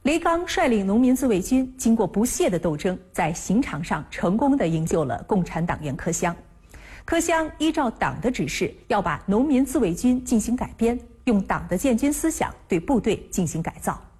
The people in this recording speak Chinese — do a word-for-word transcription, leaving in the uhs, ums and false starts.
雷刚率领农民自卫军经过不懈的斗争，在刑场上成功地营救了共产党员柯湘。柯湘依照党的指示，要把农民自卫军进行改编，用党的建军思想对部队进行改造。